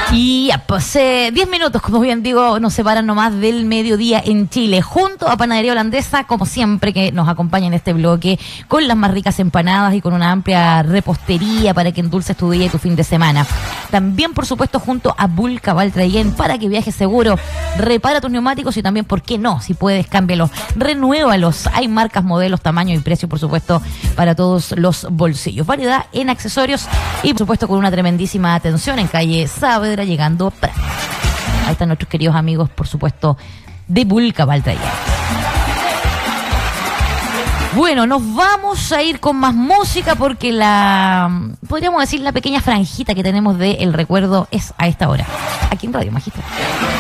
Y ya, pues 10 minutos, como bien digo, nos separan nomás del mediodía en Chile, junto a Panadería Holandesa, como siempre, que nos acompaña en este bloque, con las más ricas empanadas y con una amplia repostería para que endulces tu día y tu fin de semana. También, por supuesto, junto a Bulca Valtrayen, para que viajes seguro, repara tus neumáticos y también, ¿por qué no? Si puedes, cámbialos, renuévalos. Hay marcas, modelos, tamaño y precio, por supuesto, para todos los bolsillos. Variedad en accesorios y, por supuesto, con una tremendísima atención en calle Saavedra, llegando a Prat. Ahí están nuestros queridos amigos, por supuesto, de Bulca Valtrayen. Bueno, nos vamos a ir con más música porque podríamos decir, la pequeña franjita que tenemos de El Recuerdo es a esta hora, aquí en Radio Magistral.